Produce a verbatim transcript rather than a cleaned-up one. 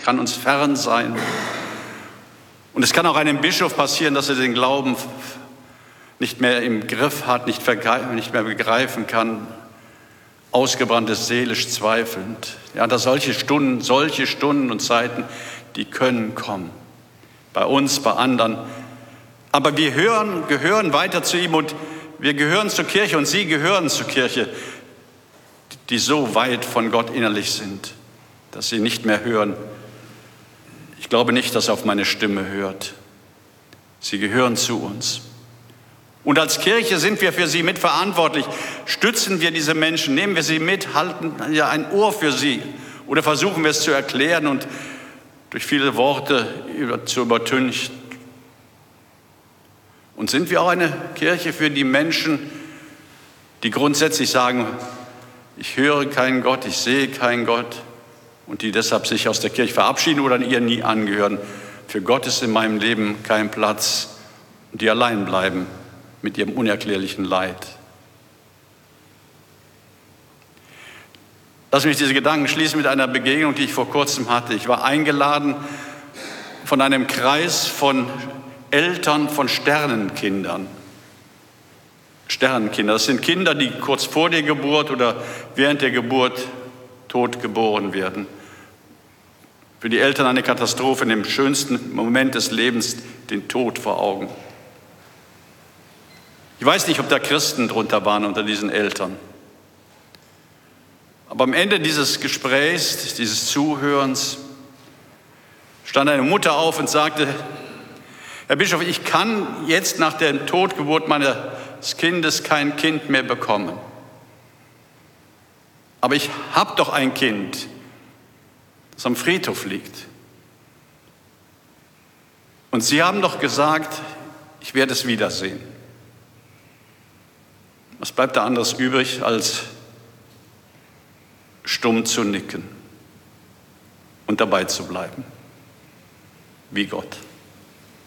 kann uns fern sein. Und es kann auch einem Bischof passieren, dass er den Glauben nicht mehr im Griff hat, nicht, nicht mehr begreifen kann, ausgebrannt ist, seelisch zweifelnd. Ja, dass solche Stunden, solche Stunden und Zeiten, die können kommen. Bei uns, bei anderen. Aber wir hören, gehören weiter zu ihm und wir gehören zur Kirche und Sie gehören zur Kirche, die so weit von Gott innerlich sind, dass sie nicht mehr hören. Ich glaube nicht, dass er auf meine Stimme hört. Sie gehören zu uns. Und als Kirche sind wir für sie mitverantwortlich. Stützen wir diese Menschen, nehmen wir sie mit, halten ja ein Ohr für sie oder versuchen wir es zu erklären und durch viele Worte zu übertünchen. Und sind wir auch eine Kirche für die Menschen, die grundsätzlich sagen, ich höre keinen Gott, ich sehe keinen Gott und die deshalb sich aus der Kirche verabschieden oder ihr nie angehören. Für Gott ist in meinem Leben kein Platz und die allein bleiben mit ihrem unerklärlichen Leid. Lass mich diese Gedanken schließen mit einer Begegnung, die ich vor kurzem hatte. Ich war eingeladen von einem Kreis von Eltern von Sternenkindern. Sternenkinder, das sind Kinder, die kurz vor der Geburt oder während der Geburt tot geboren werden. Für die Eltern eine Katastrophe, in dem schönsten Moment des Lebens den Tod vor Augen. Ich weiß nicht, ob da Christen drunter waren unter diesen Eltern. Aber am Ende dieses Gesprächs, dieses Zuhörens, stand eine Mutter auf und sagte, Herr Bischof, ich kann jetzt nach der Totgeburt meines Kindes kein Kind mehr bekommen. Aber ich habe doch ein Kind, das am Friedhof liegt. Und Sie haben doch gesagt, ich werde es wiedersehen. Was bleibt da anderes übrig, als stumm zu nicken und dabei zu bleiben, wie Gott.